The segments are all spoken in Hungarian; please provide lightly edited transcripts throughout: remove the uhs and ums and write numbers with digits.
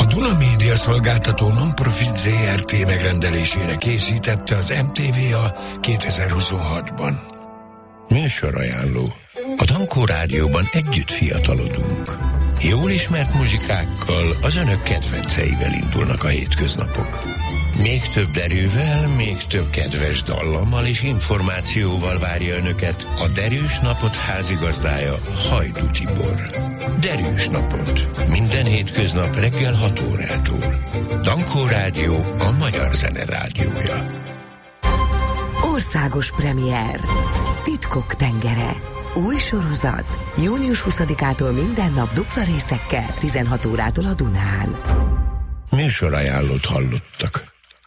Duna Média Szolgáltató non-profit ZRT megrendelésére készítette az MTVA 2026-ban. Műsorajánló. A Dankó Rádióban együtt fiatalodunk. Jól ismert muzsikákkal, az önök kedvenceivel indulnak a hétköznapok. Még több derűvel, még több kedves dallammal és információval várja önöket a Derűs Napot házigazdája, Hajdú Tibor. Derűs Napot. Minden hétköznap reggel 6 órától. Dankó Rádió, a magyar zene rádiója. Országos premier. Titkok tengere. Új sorozat. Június 20-ától minden nap dupla részekkel, 16 órától a Dunán. Műsorajánlót hallottak.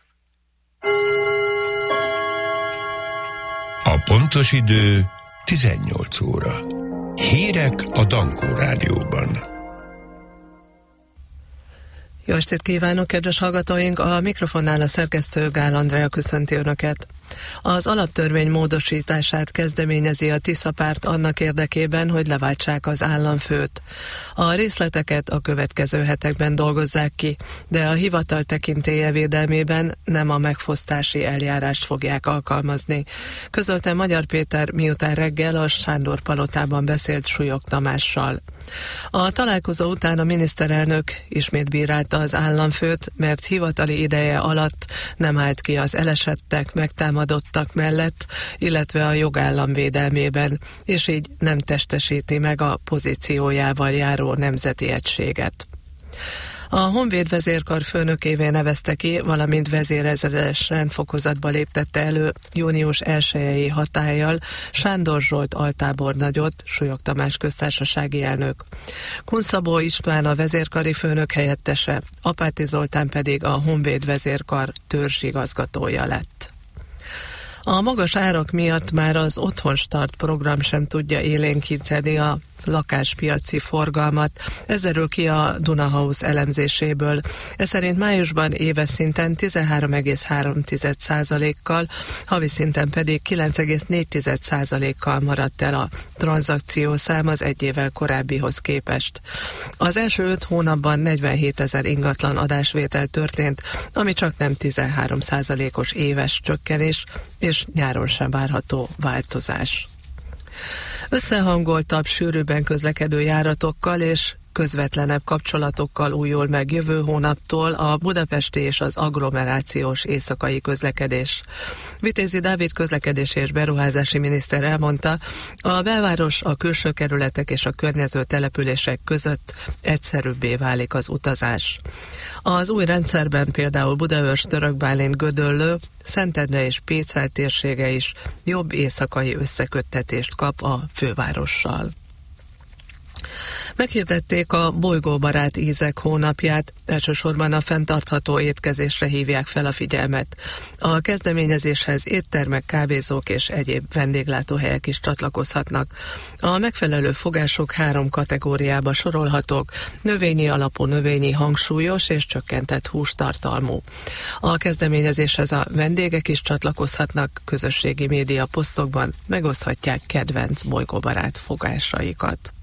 A pontos idő 18 óra. Hírek a Dankó Rádióban. Jó estét kívánok, kedves hallgatóink! A mikrofonnál a szerkesztő Gál Andrea köszönti Önöket. Az alaptörvény módosítását kezdeményezi a Tisza párt annak érdekében, hogy leváltsák az államfőt. A részleteket a következő hetekben dolgozzák ki, de a hivatal tekintélye védelmében nem a megfosztási eljárást fogják alkalmazni. Közölte Magyar Péter, miután reggel a Sándor palotában beszélt Súlyog Tamással. A találkozó után a miniszterelnök ismét bírálta az államfőt, mert hivatali ideje alatt nem állt ki az elesettek, megtámadottak mellett, illetve a jogállam védelmében, és így nem testesíti meg a pozíciójával járó nemzeti egységet. A Honvéd vezérkar főnökévé nevezte ki, valamint vezérezredes rendfokozatba léptette elő június 1-i hatállyal Sándor Zsolt altábornagyot, Súlyog Tamás köztársasági elnök. Kunszabó István a vezérkari főnök helyettese, Apáti Zoltán pedig a Honvéd vezérkar törzsigazgatója lett. A magas árak miatt már az Otthonstart program sem tudja élénkíteni a lakáspiaci forgalmat. Ez derül ki a Dunahouse elemzéséből. Ez szerint májusban éves szinten 13,3%-kal, havi szinten pedig 9,4%-kal maradt el a tranzakciószám az egy évvel korábbihoz képest. Az első 5 hónapban 47 000 ingatlan adásvétel történt, ami csak nem 13%-os éves csökkenés, és nyáron sem várható változás. Összehangoltabb, sűrűbben közlekedő járatokkal és közvetlenebb kapcsolatokkal újul meg jövő hónaptól a budapesti és az agglomerációs éjszakai közlekedés. Vitézi Dávid közlekedési és beruházási miniszter elmondta, a belváros, a külső kerületek és a környező települések között egyszerűbbé válik az utazás. Az új rendszerben például Budaörs, Törökbálint, Gödöllő, Szentendre és Pécel térsége is jobb éjszakai összeköttetést kap a fővárossal. Meghirdették a bolygóbarát ízek hónapját, elsősorban a fenntartható étkezésre hívják fel a figyelmet. A kezdeményezéshez éttermek, kávézók és egyéb vendéglátóhelyek is csatlakozhatnak. A megfelelő fogások 3 kategóriába sorolhatók: növényi alapú, növényi hangsúlyos és csökkentett hústartalmú. A kezdeményezéshez a vendégek is csatlakozhatnak, közösségi média posztokban megoszthatják kedvenc bolygóbarát fogásaikat.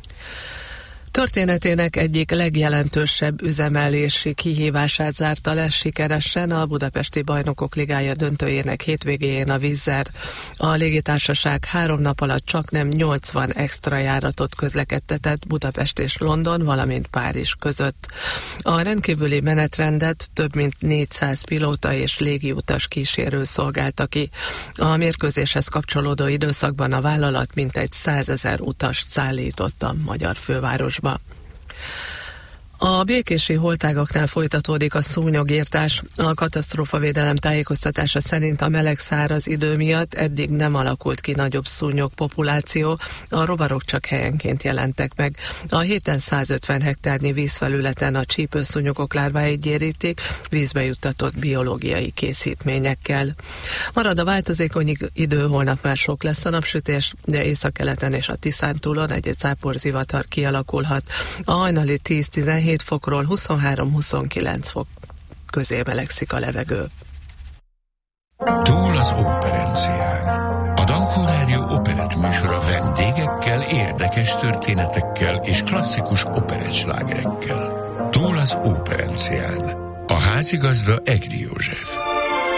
Történetének egyik legjelentősebb üzemelési kihívását zárta le sikeresen a Budapesti Bajnokok Ligája döntőjének hétvégéjén a Wizz Air. A légitársaság 3 nap alatt csaknem 80 extra járatot közlekedtetett Budapest és London, valamint Párizs között. A rendkívüli menetrendet több mint 400 pilóta és légiutas kísérő szolgálta ki. A mérkőzéshez kapcsolódó időszakban a vállalat mintegy 100 000 utast szállított a magyar fővárosba. A békési holtágaknál folytatódik a szúnyogírtás. A katasztrófavédelem tájékoztatása szerint a meleg-száraz idő miatt eddig nem alakult ki nagyobb szúnyog populáció, a rovarok csak helyenként jelentek meg. A héten 150 hektárnyi vízfelületen a csípőszúnyogok lárváit gyérítik, vízbe juttatott biológiai készítményekkel. Marad a változékony idő, holnap már sok lesz a napsütés, de északkeleten és a Tiszántúlon egy záporzivatar kialakulhat. A hajnali 10-17 fokról 23-29 fok közé melegszik a levegő. Túl az operencián. A Dankó Rádió operett műsora vendégekkel, érdekes történetekkel és klasszikus operett slágerekkel. Túl az az Óperencián. A házigazda Egri József.